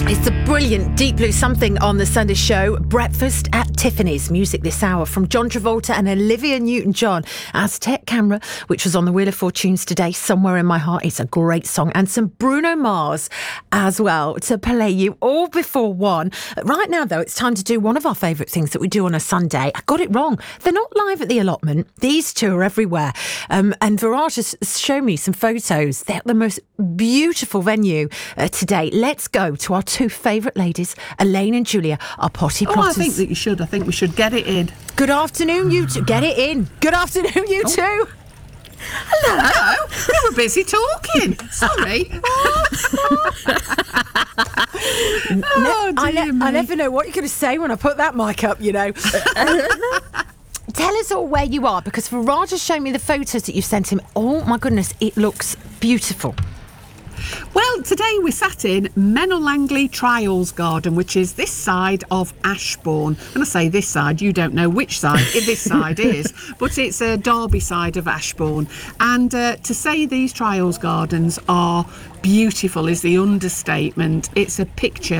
It's a brilliant Deep Blue Something on the Sunday show. Breakfast at Tiffany's. Music this hour from John Travolta and Olivia Newton-John. Aztec Camera, which was on the Wheel of Fortunes today. Somewhere in My Heart. It's a great song. And some Bruno Mars as well to play you all before 1. Right now, though, it's time to do one of our favourite things that we do on a Sunday. I got it wrong. They're not live at the allotment. These two are everywhere. And Viraj has shown me some photos. They're at the most beautiful venue today. Let's go to our two favourite ladies, Elaine and Julia, our potty plotters. I think that you should. I think we should get it in. Good afternoon, you two. Get it in. Good afternoon, you two. Hello. We were busy talking. Sorry. I never know what you're going to say when I put that mic up, you know. Tell us all where you are, because Viraj has shown me the photos that you sent him. Oh, my goodness, it looks beautiful. Well, today we sat in Menno Langley Trials Garden, which is this side of Ashbourne. When I say this side, you don't know which side this side is, but it's a Derby side of Ashbourne. And to say these Trials Gardens are beautiful is the understatement. It's a picture